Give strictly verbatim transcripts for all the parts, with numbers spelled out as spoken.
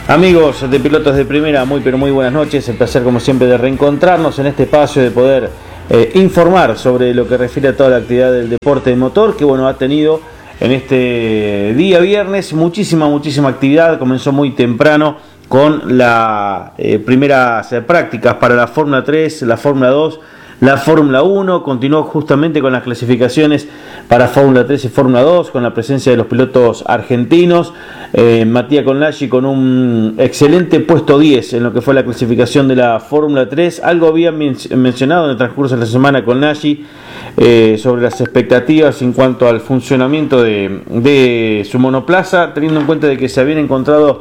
Amigos de Pilotos de Primera, muy pero muy buenas noches. El placer como siempre de reencontrarnos en este espacio, de poder eh, informar sobre lo que refiere a toda la actividad del deporte de motor, que bueno, ha tenido en este día viernes muchísima, muchísima actividad. Comenzó muy temprano con las eh, primeras eh, prácticas para la Fórmula tres, la Fórmula dos, la Fórmula uno, continuó justamente con las clasificaciones para Fórmula tres y Fórmula dos, con la presencia de los pilotos argentinos. eh, Matías Conlaggi con un excelente puesto diez en lo que fue la clasificación de la Fórmula tres. Algo había men mencionado en el transcurso de la semana Conlaggi eh, sobre las expectativas en cuanto al funcionamiento de, de su monoplaza, teniendo en cuenta de que se habían encontrado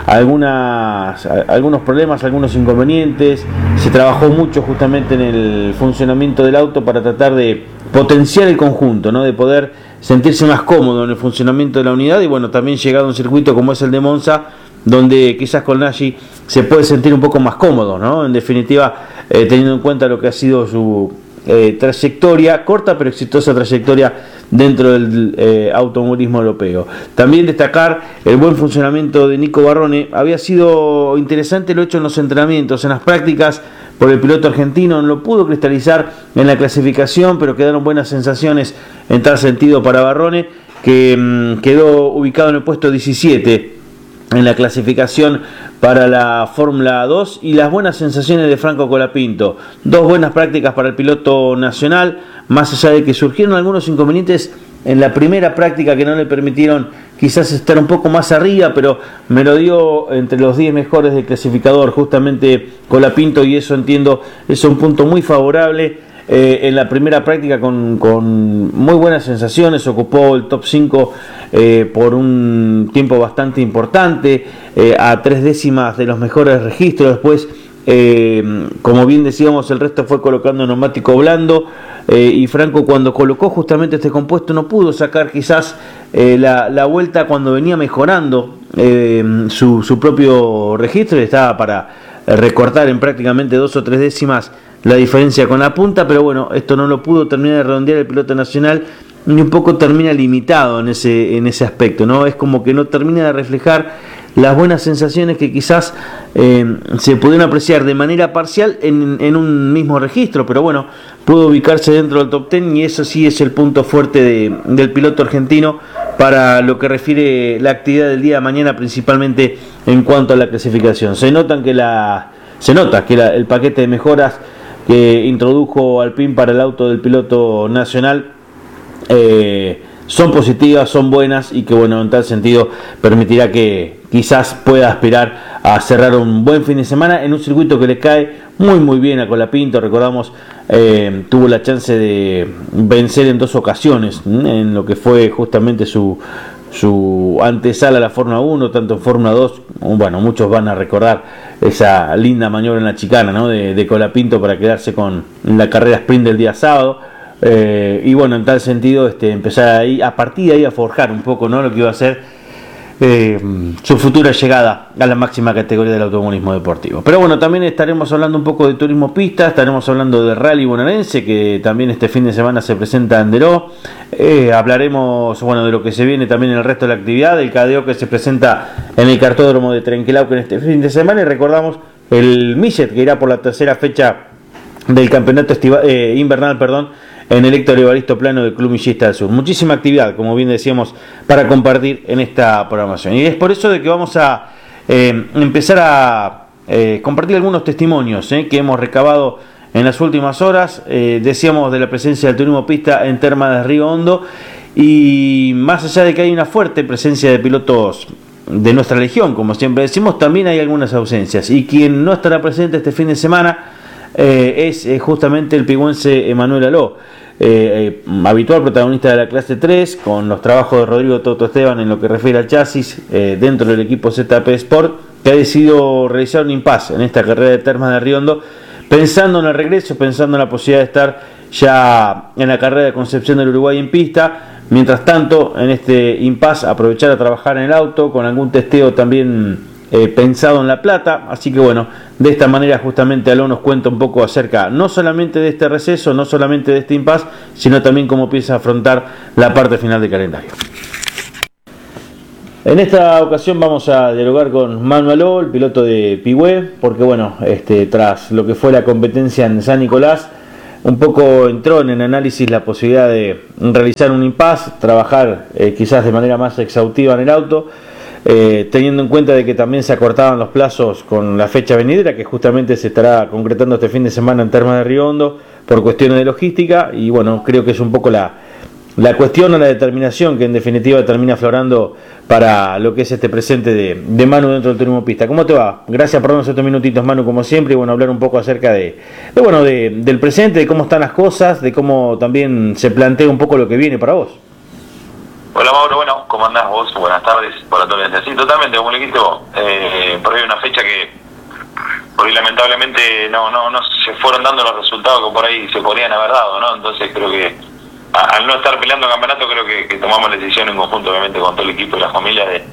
algunas, algunos problemas, algunos inconvenientes. Se trabajó mucho justamente en el funcionamiento del auto para tratar de potenciar el conjunto, ¿no? De poder sentirse más cómodo en el funcionamiento de la unidad. Y bueno, también llegado a un circuito como es el de Monza, donde quizás Conlaggi se puede sentir un poco más cómodo, ¿no? En definitiva, eh, teniendo en cuenta lo que ha sido su eh, trayectoria, corta pero exitosa trayectoria dentro del eh, automovilismo europeo. También destacar el buen funcionamiento de Nico Varrone. Había sido interesante lo hecho en los entrenamientos, en las prácticas por el piloto argentino. No lo pudo cristalizar en la clasificación, pero quedaron buenas sensaciones en tal sentido para Varrone, que mmm, quedó ubicado en el puesto diecisiete en la clasificación para la Fórmula dos, y las buenas sensaciones de Franco Colapinto. Dos buenas prácticas para el piloto nacional, más allá de que surgieron algunos inconvenientes en la primera práctica que no le permitieron quizás estar un poco más arriba, pero me lo dio entre los diez mejores del clasificador justamente Colapinto, y eso entiendo es un punto muy favorable. Eh, en la primera práctica con, con muy buenas sensaciones, ocupó el top cinco eh, por un tiempo bastante importante, eh, a tres décimas de los mejores registros. Después, eh, como bien decíamos, el resto fue colocando neumático blando, eh, y Franco, cuando colocó justamente este compuesto, no pudo sacar quizás eh, la, la vuelta cuando venía mejorando eh, su, su propio registro, y estaba para recortar en prácticamente dos o tres décimas la diferencia con la punta. Pero bueno, esto no lo pudo terminar de redondear el piloto nacional, y un poco termina limitado en ese, en ese aspecto, ¿no? Es como que no termina de reflejar las buenas sensaciones que quizás eh, se pudieron apreciar de manera parcial en, en un mismo registro, pero bueno, pudo ubicarse dentro del top diez, y eso sí es el punto fuerte de, del piloto argentino para lo que refiere la actividad del día de mañana, principalmente en cuanto a la clasificación. Se notan que la, se nota que la, el paquete de mejoras que introdujo Alpine para el auto del piloto nacional eh, son positivas, son buenas, y que bueno, en tal sentido permitirá que quizás pueda aspirar a cerrar un buen fin de semana en un circuito que le cae muy muy bien a Colapinto. Recordamos, eh, tuvo la chance de vencer en dos ocasiones en lo que fue justamente su su antesala a la Fórmula uno, tanto en Fórmula dos. Bueno, muchos van a recordar esa linda maniobra en la chicana, ¿no? de, de Colapinto para quedarse con la carrera sprint del día sábado. Eh, y bueno, en tal sentido, este, empezar ahí, a partir de ahí, a forjar un poco, ¿no? Lo que iba a ser eh, su futura llegada a la máxima categoría del automovilismo deportivo. Pero bueno, también estaremos hablando un poco de turismo pista, estaremos hablando de rally bonaerense, que también este fin de semana se presenta en Deró. Eh, hablaremos, bueno, de lo que se viene también en el resto de la actividad, del cadeo que se presenta en el cartódromo de Trenquelauquen este fin de semana, y recordamos el Millet, que irá por la tercera fecha del campeonato estiva, eh, invernal, perdón, en el Héctor Evaristo Plano del Club Millista del Sur. Muchísima actividad, como bien decíamos, para compartir en esta programación. Y es por eso de que vamos a eh, empezar a eh, compartir algunos testimonios eh, que hemos recabado en las últimas horas. Eh, decíamos de la presencia del turismo pista en Termas de Río Hondo, y más allá de que hay una fuerte presencia de pilotos de nuestra legión, como siempre decimos, también hay algunas ausencias, y quien no estará presente este fin de semana Eh, es eh, justamente el pigüense Emanuel Aló, eh, eh, habitual protagonista de la clase tres, con los trabajos de Rodrigo Toto Esteban en lo que refiere al chasis eh, dentro del equipo Z P Sport, que ha decidido realizar un impasse en esta carrera de Termas de Río Hondo, pensando en el regreso, pensando en la posibilidad de estar ya en la carrera de Concepción del Uruguay en pista. Mientras tanto, en este impasse, aprovechar a trabajar en el auto con algún testeo también Eh, pensado en La Plata. Así que bueno, de esta manera justamente Aló nos cuenta un poco acerca no solamente de este receso, no solamente de este impasse, sino también cómo piensa afrontar la parte final del calendario. En esta ocasión vamos a dialogar con Manu Aló, el piloto de Pigüé, porque bueno, este, tras lo que fue la competencia en San Nicolás, un poco entró en el análisis la posibilidad de realizar un impasse, trabajar eh, quizás de manera más exhaustiva en el auto, eh, teniendo en cuenta de que también se acortaban los plazos con la fecha venidera, que justamente se estará concretando este fin de semana en Termas de Río Hondo por cuestiones de logística, y bueno, creo que es un poco la, la cuestión o la determinación que en definitiva termina aflorando para lo que es este presente de, de Manu dentro del turismo pista. ¿Cómo te va? Gracias por darnos estos minutitos, Manu, como siempre, y bueno, hablar un poco acerca de, de bueno, de, del presente, de cómo están las cosas, de cómo también se plantea un poco lo que viene para vos. Hola Mauro, bueno, ¿cómo andás vos? Buenas tardes, para todos. Sí, totalmente, como le dijiste vos, eh, por ahí hay una fecha que por ahí lamentablemente no, no, no se fueron dando los resultados que por ahí se podrían haber dado, ¿no? Entonces creo que a, al no estar peleando el campeonato, creo que, que tomamos la decisión en conjunto, obviamente, con todo el equipo y la familia de,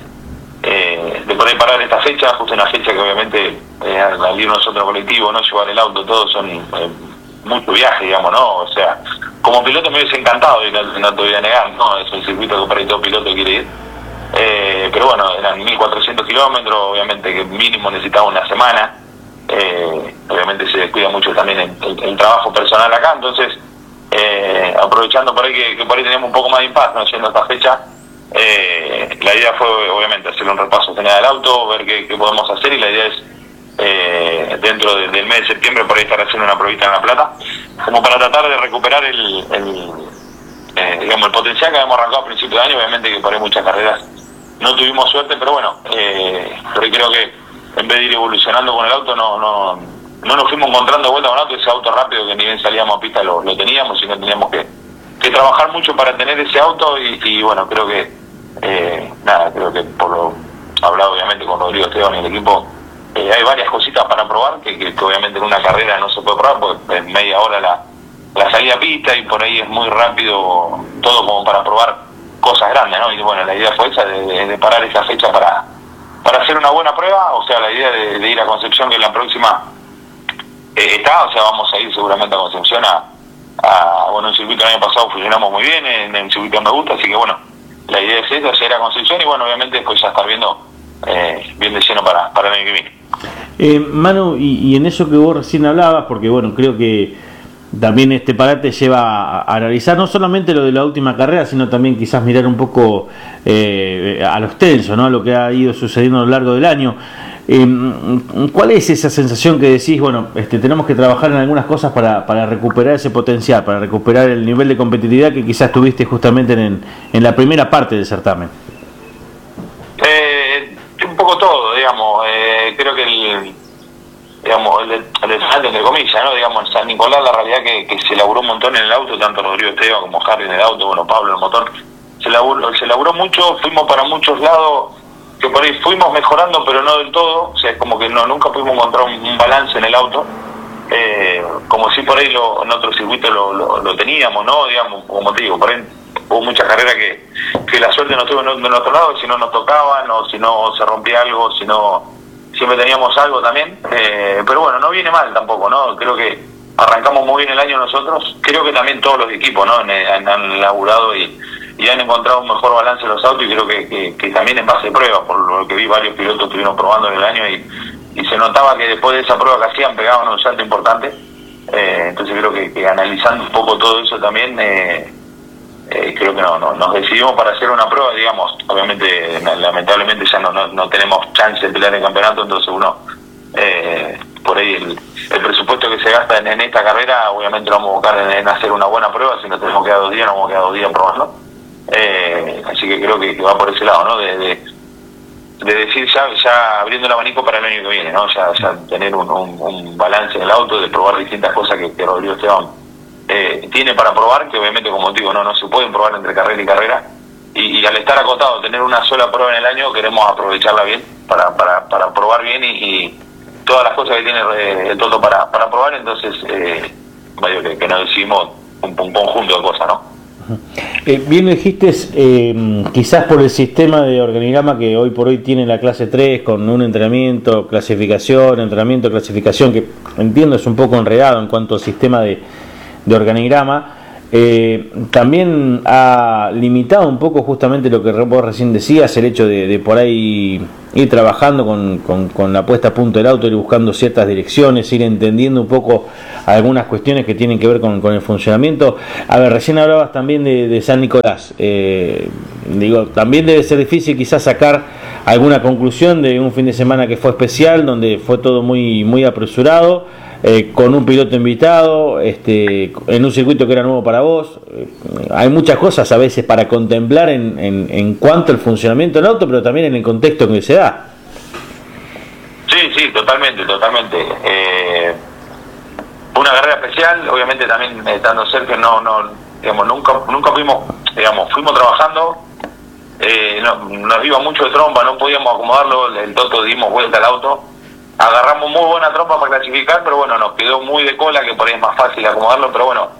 eh, de por ahí parar esta fecha, justo una fecha que obviamente eh, al ir nosotros colectivo, no llevar el auto, todos son eh, mucho viaje, digamos, ¿no? O sea, como piloto me hubiese encantado y no, no te voy a negar, ¿no? Es un circuito que por ahí todo piloto quiere ir. Eh, pero bueno, eran mil cuatrocientos kilómetros, obviamente que mínimo necesitaba una semana. Eh, obviamente se descuida mucho también el, el, el trabajo personal acá, entonces eh, aprovechando por ahí que, que por ahí teníamos un poco más de impasse, ¿no? Siendo esta fecha, eh, la idea fue obviamente hacer un repaso general del auto, ver qué, qué podemos hacer, y la idea es eh, dentro de, del mes de septiembre por ahí estar haciendo una pruebita en La Plata, como para tratar de recuperar el, el eh, digamos el potencial que habíamos arrancado a principio de año. Obviamente que por ahí muchas carreras no tuvimos suerte, pero bueno, eh, por ahí creo que en vez de ir evolucionando con el auto, no no no nos fuimos encontrando de vuelta con el auto, ese auto rápido que ni bien salíamos a pista lo, lo teníamos, sino teníamos que, que trabajar mucho para tener ese auto, y, y bueno, creo que eh, nada, creo que por lo hablado obviamente con Rodrigo Esteban y el equipo, eh, hay varias cositas para probar, que, que, que obviamente en una carrera no se puede probar, porque en media hora la, la salida a pista y por ahí es muy rápido todo como para probar cosas grandes, ¿no? Y bueno, la idea fue esa, de, de, de parar esa fecha para para hacer una buena prueba. O sea, la idea de, de ir a Concepción, que en la próxima eh, está, o sea, vamos a ir seguramente a Concepción a, a bueno, un circuito el año pasado funcionamos muy bien, en el circuito me gusta, así que bueno, la idea es esa, ir a Concepción, y bueno, obviamente después ya estar viendo eh, bien de lleno para, para el año que viene. Eh, Manu, y, y en eso que vos recién hablabas, porque bueno, creo que también este parate lleva a, a analizar no solamente lo de la última carrera, sino también quizás mirar un poco eh, a lo extenso, ¿no? A lo que ha ido sucediendo a lo largo del año. Eh, ¿Cuál es esa sensación que decís, bueno, este, tenemos que trabajar en algunas cosas para, para recuperar ese potencial, para recuperar el nivel de competitividad que quizás tuviste justamente en, en la primera parte del certamen? Eh, un poco todo, digamos. Eh, creo que el digamos, el, el desastre entre comillas, ¿no? Digamos, en San Nicolás la realidad que, que se laburó un montón en el auto, tanto Rodrigo Esteban como Harry en el auto, bueno, Pablo en el motor, se laburó, se laburó mucho, fuimos para muchos lados, que por ahí fuimos mejorando, pero no del todo, o sea, es como que no nunca pudimos encontrar un, un balance en el auto, eh, como si por ahí lo, en otro circuito lo, lo, lo teníamos, ¿no? Digamos, como te digo, por ahí hubo muchas carreras que, que la suerte no estuvo de nuestro lado, si no nos tocaban, o si no se rompía algo, si no siempre teníamos algo también, eh, pero bueno, no viene mal tampoco, ¿no? Creo que arrancamos muy bien el año nosotros, creo que también todos los equipos, ¿no? Han, han laburado y, y han encontrado un mejor balance en los autos, y creo que, que, que también en base de prueba, por lo que vi varios pilotos estuvieron probando en el año, y, y se notaba que después de esa prueba que hacían pegaban un salto importante, eh, entonces creo que, que analizando un poco todo eso también, eh, Eh, creo que no, no nos decidimos para hacer una prueba, digamos, obviamente lamentablemente ya no, no, no tenemos chance de pelear el campeonato, entonces uno eh, por ahí el, el presupuesto que se gasta en, en esta carrera obviamente lo vamos a buscar en, en hacer una buena prueba. Si no tenemos que dar dos días, no vamos a quedar dos días probando, eh, así que creo que, que va por ese lado, ¿no? De, de, de decir ya, ya abriendo el abanico para el año que viene, ¿no? Ya, ya tener un, un, un balance en el auto, de probar distintas cosas que, que Rodrigo Esteban Eh, tiene para probar, que obviamente, como digo, no no se pueden probar entre carrera y carrera, y, y al estar acotado, tener una sola prueba en el año, queremos aprovecharla bien para para, para probar bien, y, y todas las cosas que tiene eh, el Toto para, para probar, entonces eh, vaya que, que nos decidimos un, un conjunto de cosas, ¿no? Eh, bien lo dijiste, eh, quizás por el sistema de organigrama que hoy por hoy tiene la clase tres, con un entrenamiento, clasificación, entrenamiento, clasificación, que entiendo es un poco enredado en cuanto al sistema de de organigrama, eh, también ha limitado un poco justamente lo que vos recién decías, el hecho de, de por ahí ir trabajando con, con, con la puesta a punto del auto, ir buscando ciertas direcciones, ir entendiendo un poco algunas cuestiones que tienen que ver con, con el funcionamiento. A ver, recién hablabas también de, de San Nicolás. Eh, digo, también debe ser difícil quizás sacar alguna conclusión de un fin de semana que fue especial, donde fue todo muy, muy apresurado, eh, con un piloto invitado, este, en un circuito que era nuevo para vos. Eh, hay muchas cosas a veces para contemplar en, en, en cuanto al funcionamiento del auto, pero también en el contexto en que se da. Sí, sí, totalmente, totalmente. Eh, una carrera especial, obviamente también estando cerca, no, no, digamos, nunca, nunca fuimos, digamos, fuimos trabajando, eh, no, nos iba mucho de trompa, no podíamos acomodarlo, el Toto dimos vuelta al auto, agarramos muy buena trompa para clasificar, pero bueno, nos quedó muy de cola, que por ahí es más fácil acomodarlo, pero bueno,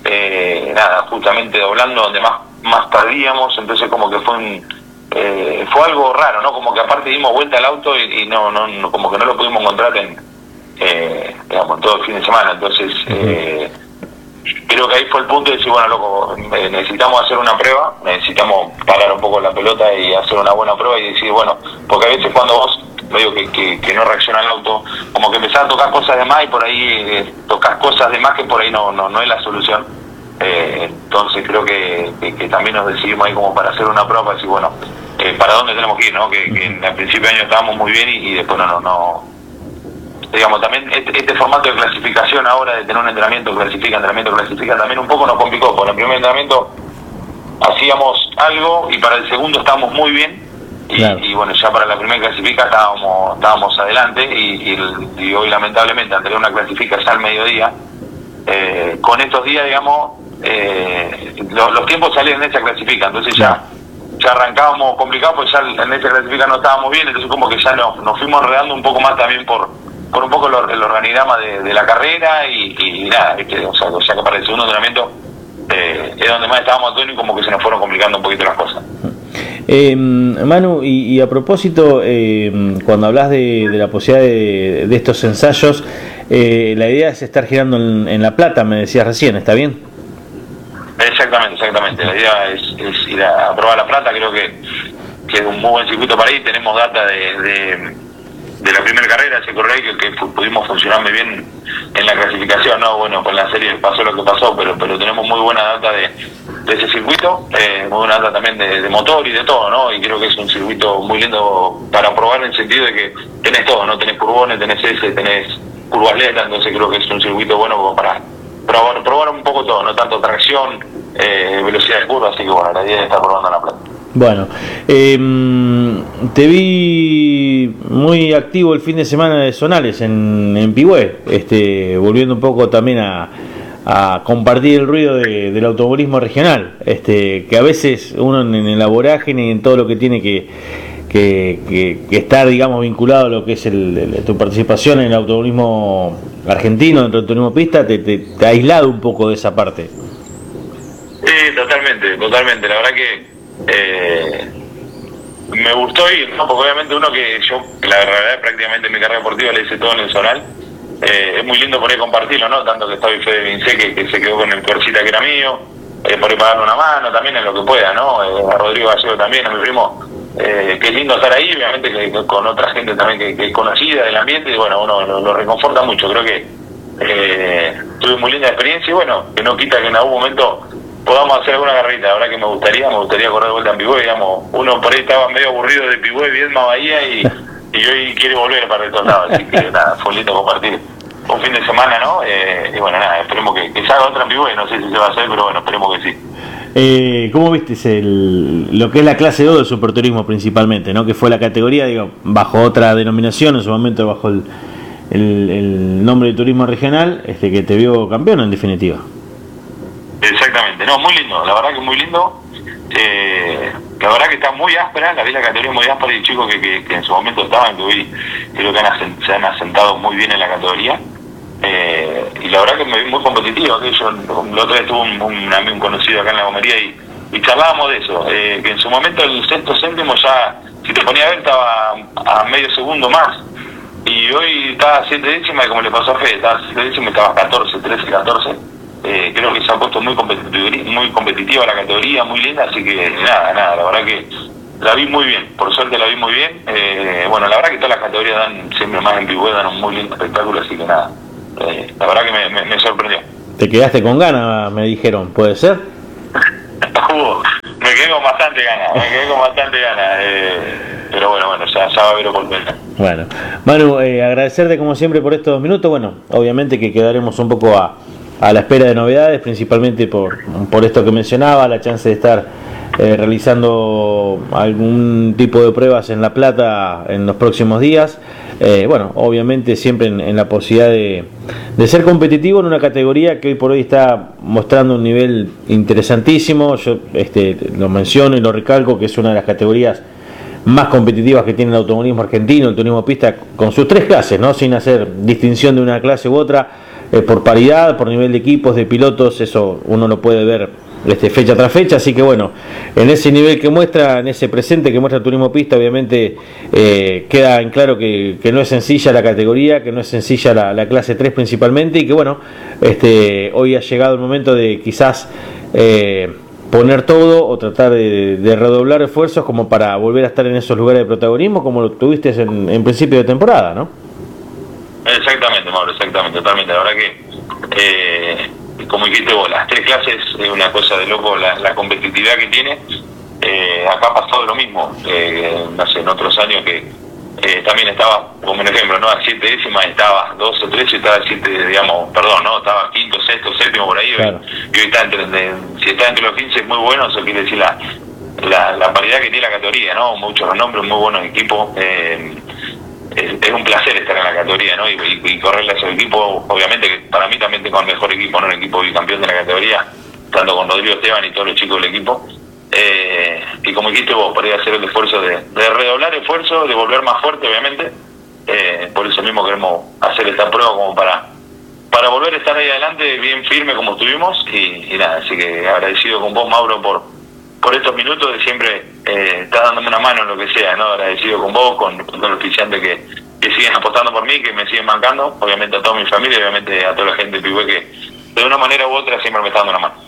eh, nada, justamente doblando donde más, más tardíamos, entonces como que fue un, eh, fue algo raro, ¿no? Como que aparte dimos vuelta al auto y, y no, no, no, como que no lo pudimos encontrar en Eh, digamos, todo el fin de semana. Entonces eh, creo que ahí fue el punto de decir, bueno, loco, eh, necesitamos hacer una prueba, necesitamos parar un poco la pelota y hacer una buena prueba y decir, bueno, porque a veces cuando vos medio que, que, que no reacciona el auto, como que empezás a tocar cosas de más y por ahí eh, tocas cosas de más que por ahí no, no, no es la solución. Eh, entonces creo que, que, que también nos decidimos ahí como para hacer una prueba, para decir, bueno, eh, para dónde tenemos que ir, ¿no? Que, que en el principio de año estábamos muy bien y, y después no, no, no digamos, también este, este formato de clasificación ahora, de tener un entrenamiento, clasifica, entrenamiento, clasifica, también un poco nos complicó, porque en el primer entrenamiento hacíamos algo y para el segundo estábamos muy bien, y, claro. y bueno, ya para la primera clasifica estábamos estábamos adelante, y, y, y hoy lamentablemente, al tener una clasifica ya al mediodía, eh, con estos días, digamos, eh, los, los tiempos salían en esa clasifica, entonces ya... ya arrancábamos complicado, pues ya en esta clasifica no estábamos bien, entonces como que ya nos, nos fuimos enredando un poco más también por por un poco el, el organigrama de, de la carrera y, y nada, ¿viste? O sea, o sea que para el segundo entrenamiento eh, es donde más estábamos actuando y como que se nos fueron complicando un poquito las cosas. Eh, Manu, y, y a propósito, eh, cuando hablas de, de la posibilidad de, de estos ensayos, eh, la idea es estar girando en, en La Plata, me decías recién, ¿está bien? Exactamente, exactamente. La idea es, es ir a, a probar La Plata, creo que, que es un muy buen circuito para ir. Tenemos data de, de, de la primera carrera, ese correo que, que pudimos funcionar muy bien en la clasificación, ¿no? Bueno, con la serie pasó lo que pasó, pero pero tenemos muy buena data de, de ese circuito, eh, muy buena data también de, de motor y de todo, ¿no? Y creo que es un circuito muy lindo para probar en el sentido de que tenés todo, ¿no? Tenés curvones, tenés S, tenés curvas lentas, entonces creo que es un circuito bueno como para probar, probar un poco todo, no tanto tracción, eh, velocidad de curva, así que bueno, la idea es estar probando en La Plata. Bueno, eh, te vi muy activo el fin de semana de Zonales en, en Pigüé, este, volviendo un poco también a, a compartir el ruido de, del automovilismo regional, este, que a veces uno en, en la vorágine y en todo lo que tiene que, que, que, que estar, digamos, vinculado a lo que es el, el, tu participación en el automovilismo argentino, dentro del automovilismo pista, te, te, te ha aislado un poco de esa parte. Sí, totalmente, totalmente, la verdad que Eh, me gustó ir, ¿no? Porque obviamente uno que yo, la verdad, prácticamente en mi carrera deportiva le hice todo en el zonal, eh, es muy lindo por ahí compartirlo, ¿no? Tanto que está Fede Vincé, que, que se quedó con el Corsita que era mío, eh, por ahí para darle una mano también en lo que pueda, ¿no? Eh, a Rodrigo Gallego también, a mi primo, eh, que es lindo estar ahí, obviamente que, que con otra gente también que, que es conocida del ambiente, y bueno, uno lo, lo reconforta mucho, creo que eh, tuve muy linda experiencia y bueno, que no quita que en algún momento podamos hacer alguna carrerita. La verdad que me gustaría, me gustaría correr de vuelta en Pigüé, digamos, uno por ahí estaba medio aburrido de Pigüé, Viedma, Bahía y, y hoy quiere volver para el otro lado, así que nada, fue lindo compartir un fin de semana, ¿no? Eh, y bueno, nada, esperemos que, que salga otra en Pigüé, no sé si se va a hacer, pero bueno, esperemos que sí. Eh, ¿Cómo viste el, lo que es la clase dos del superturismo principalmente, ¿no? Que fue la categoría, digo, bajo otra denominación, en su momento bajo el, el, el nombre de turismo regional, este que te vio campeón en definitiva? Exactamente, no, muy lindo, la verdad que muy lindo, eh, la verdad que está muy áspera, la vi la categoría muy áspera y chicos que, que, que en su momento estaban, que hoy creo que han asent, se han asentado muy bien en la categoría, eh, y la verdad que me vi muy competitivo, que yo, la otra vez tuve un, un amigo conocido acá en la gomería y, y charlábamos de eso, eh, que en su momento el sexto céntimo ya, si te ponía a ver, estaba a, a medio segundo más, y hoy estaba a siete décimas, y como le pasó a Fede, estaba a siete décimas y estaba a catorce, trece, catorce. Eh, creo que se ha puesto muy competitiva, muy competitiva la categoría, muy linda, así que nada, nada, la verdad que la vi muy bien, por suerte la vi muy bien. Eh, bueno, la verdad que todas las categorías dan siempre más en vivo, dan un muy lindo espectáculo, así que nada, eh, la verdad que me, me, me sorprendió. Te quedaste con ganas, me dijeron, ¿puede ser? Me quedé con bastante ganas, me quedé con bastante ganas, eh, pero bueno, bueno, ya, ya va a haber oportunidad. Bueno, Manu, eh, agradecerte como siempre por estos minutos. Bueno, obviamente que quedaremos un poco a, a la espera de novedades, principalmente por, por esto que mencionaba, la chance de estar eh, realizando algún tipo de pruebas en La Plata en los próximos días. Eh, bueno, obviamente siempre en, en la posibilidad de, de ser competitivo en una categoría que hoy por hoy está mostrando un nivel interesantísimo. Yo este, lo menciono y lo recalco, que es una de las categorías más competitivas que tiene el automovilismo argentino, el turismo pista, con sus tres clases, ¿no? Sin hacer distinción de una clase u otra, eh, por paridad, por nivel de equipos, de pilotos, eso uno lo puede ver este, fecha tras fecha. Así que bueno, en ese nivel que muestra, en ese presente que muestra el turismo pista, obviamente eh, queda en claro que, que no es sencilla la categoría, que no es sencilla la, la clase tres principalmente, y que bueno, este, hoy ha llegado el momento de quizás eh, poner todo o tratar de, de redoblar esfuerzos como para volver a estar en esos lugares de protagonismo como lo tuviste en, en principio de temporada, ¿no? Exactamente, Mauro, exactamente, totalmente. La verdad que, eh, como dijiste vos, las tres clases es una cosa de loco, la, la competitividad que tiene. Eh, acá ha pasado lo mismo, eh, no sé, en otros años que eh, también estaba, como un ejemplo, ¿no? A siete décimas estaba dos o tres y estaba a siete, digamos, perdón, ¿no? Estaba quinto, sexto, séptimo por ahí, claro. Y hoy está entre, de, si está entre los quince es muy bueno, eso quiere decir la, la, la paridad que tiene la categoría, ¿no? Muchos nombres, muy buenos equipos. Eh, es, es un placer estar en la categoría, ¿no? Y, y, y correrle a esos equipos, obviamente que para mí también tengo el mejor equipo, ¿no? El equipo bicampeón de la categoría, tanto con Rodrigo Esteban y todos los chicos del equipo. Eh, y como dijiste vos, podría hacer el esfuerzo de, de redoblar esfuerzo, de volver más fuerte, obviamente. Eh, por eso mismo queremos hacer esta prueba como para para volver a estar ahí adelante bien firme como estuvimos y, y nada, así que agradecido con vos, Mauro, por por estos minutos de siempre eh, estás dándome una mano en lo que sea, ¿no? Agradecido con vos, con, con todos los oficiantes que, que siguen apostando por mí, que me siguen bancando, obviamente a toda mi familia y obviamente a toda la gente de Pigüé que de una manera u otra siempre me está dando una mano.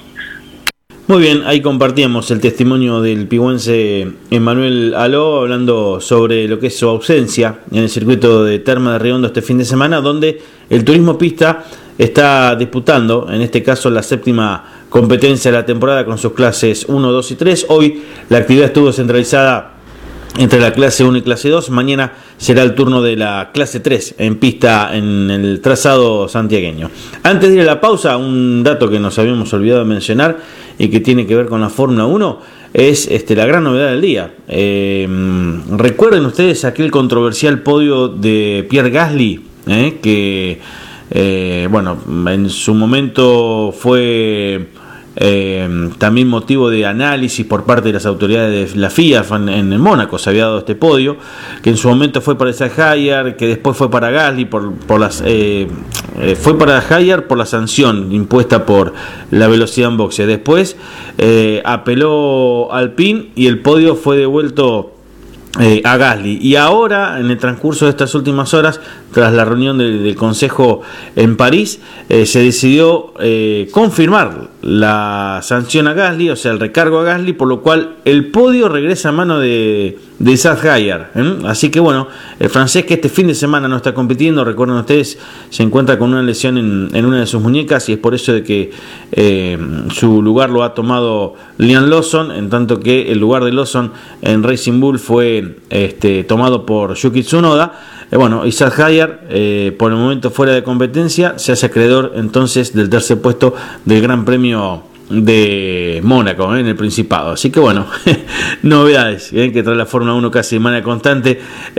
Muy bien, ahí compartíamos el testimonio del pigüense Emanuel Aló, hablando sobre lo que es su ausencia en el circuito de Termas de Riondo este fin de semana, donde el turismo pista está disputando, en este caso, la séptima competencia de la temporada con sus clases uno, dos y tres. Hoy la actividad estuvo centralizada entre la clase uno y clase dos. Mañana será el turno de la clase tres en pista en el trazado santiagueño. Antes de ir a la pausa, un dato que nos habíamos olvidado de mencionar y que tiene que ver con la Fórmula uno es este, la gran novedad del día. Eh, recuerden ustedes aquel controversial podio de Pierre Gasly, eh, que eh, bueno, en su momento fue Eh, también motivo de análisis por parte de las autoridades de la F I A en, en Mónaco. Se había dado este podio que en su momento fue para Hayar, que después fue para Gasly por, por las eh, eh, fue para Hayar por la sanción impuesta por la velocidad en boxe. Después eh, apeló Alpine y el podio fue devuelto Eh, a Gasly, y ahora en el transcurso de estas últimas horas, tras la reunión del, del Consejo en París, eh, se decidió eh, confirmar la sanción a Gasly, o sea el recargo a Gasly, por lo cual el podio regresa a mano de, de Hayar, ¿eh? Así que bueno, el francés, que este fin de semana no está compitiendo, recuerden ustedes, se encuentra con una lesión en, en una de sus muñecas, y es por eso de que eh, su lugar lo ha tomado Liam Lawson, en tanto que el lugar de Lawson en Racing Bull fue Este, tomado por Yuki Tsunoda. Eh, bueno, Isaac Hayar, eh, por el momento fuera de competencia, se hace acreedor entonces del tercer puesto del Gran Premio de Mónaco, eh, en el Principado. Así que bueno, novedades eh, que trae la Fórmula uno casi de manera constante.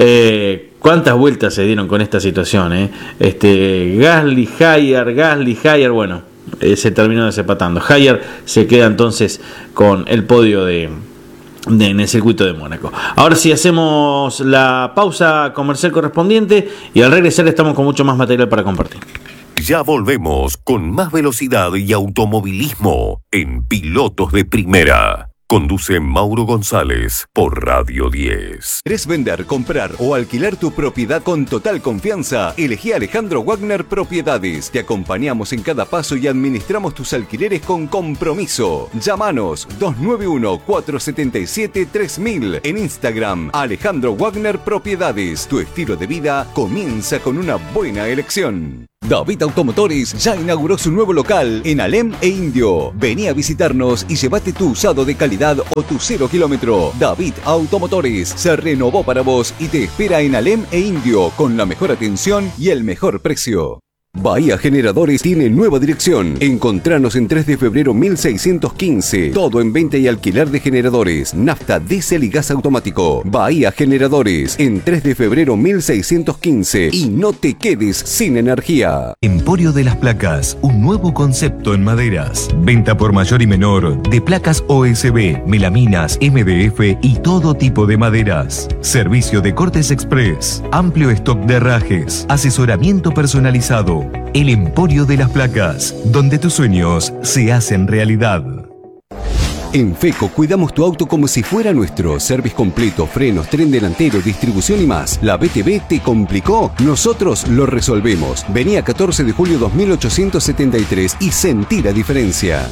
Eh, ¿Cuántas vueltas se dieron con esta situación? Eh? Este, Gasly, Hayar, Gasly, Hayar, bueno, eh, se terminó desempatando. Hayar se queda entonces con el podio de De, en el circuito de Mónaco. Ahora sí, hacemos la pausa comercial correspondiente y al regresar estamos con mucho más material para compartir. Ya volvemos con más velocidad y automovilismo en Pilotos de Primera. Conduce Mauro González por Radio diez. ¿Querés vender, comprar o alquilar tu propiedad con total confianza? Elegí a Alejandro Wagner Propiedades. Te acompañamos en cada paso y administramos tus alquileres con compromiso. Llámanos dos nueve uno, cuatro siete siete, tres mil. En Instagram, Alejandro Wagner Propiedades. Tu estilo de vida comienza con una buena elección. David Automotores ya inauguró su nuevo local en Alem e Indio. Vení a visitarnos y llévate tu usado de calidad o tu cero kilómetro. David Automotores se renovó para vos y te espera en Alem e Indio con la mejor atención y el mejor precio. Bahía Generadores tiene nueva dirección. Encontranos en tres de febrero mil seiscientos quince. Todo en venta y alquiler de generadores, nafta, diésel y gas automático. Bahía Generadores en tres de febrero mil seiscientos quince. Y no te quedes sin energía. Emporio de las Placas, un nuevo concepto en maderas. Venta por mayor y menor de placas O S B, melaminas, M D F y todo tipo de maderas. Servicio de cortes express, amplio stock de herrajes, asesoramiento personalizado. El Emporio de las Placas, donde tus sueños se hacen realidad. En FECO cuidamos tu auto como si fuera nuestro. Service completo, frenos, tren delantero, distribución y más. ¿La B T V te complicó? Nosotros lo resolvemos. Vení a catorce de julio dos mil ochocientos setenta y tres y sentí la diferencia.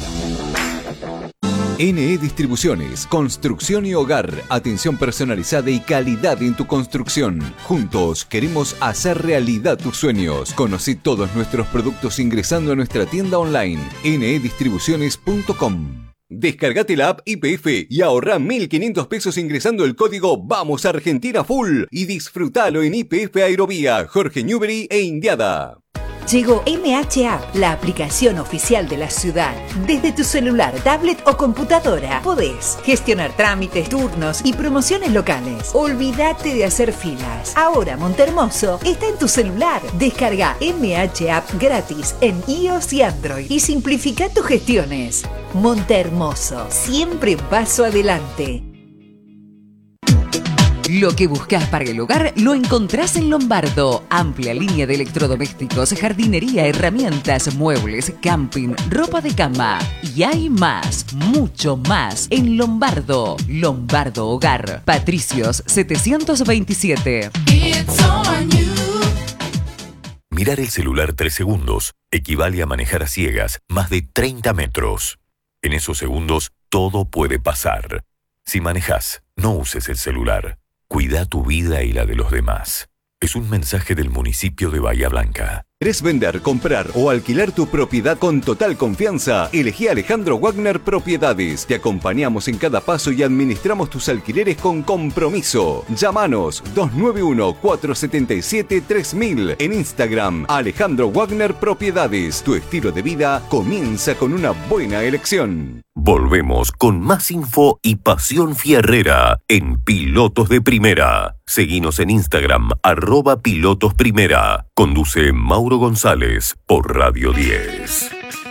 N E Distribuciones, construcción y hogar, atención personalizada y calidad en tu construcción. Juntos queremos hacer realidad tus sueños. Conocí todos nuestros productos ingresando a nuestra tienda online ene e distribuciones punto com. Descargate la app I P F y ahorrá mil quinientos pesos ingresando el código Vamos Argentina Full y disfrutalo en I P F Aerovía, Jorge Newbery e Indiada. Llegó M H App, la aplicación oficial de la ciudad. Desde tu celular, tablet o computadora podés gestionar trámites, turnos y promociones locales. Olvídate de hacer filas. Ahora Montehermoso está en tu celular. Descarga M H App gratis en iOS y Android y simplifica tus gestiones. Montehermoso, siempre un paso adelante. Lo que buscas para el hogar lo encontrás en Lombardo. Amplia línea de electrodomésticos, jardinería, herramientas, muebles, camping, ropa de cama. Y hay más, mucho más en Lombardo. Lombardo Hogar. Patricios setecientos veintisiete. Mirar el celular tres segundos equivale a manejar a ciegas más de treinta metros. En esos segundos todo puede pasar. Si manejas, no uses el celular. Cuida tu vida y la de los demás. Es un mensaje del municipio de Bahía Blanca. ¿Querés vender, comprar o alquilar tu propiedad con total confianza? Elegí a Alejandro Wagner Propiedades. Te acompañamos en cada paso y administramos tus alquileres con compromiso. Llámanos dos nueve uno, cuatro siete siete, tres mil. En Instagram, Alejandro Wagner Propiedades. Tu estilo de vida comienza con una buena elección. Volvemos con más info y pasión fierrera en Pilotos de Primera. Seguinos en Instagram, arroba Pilotos Primera. Conduce Mauro González por Radio diez.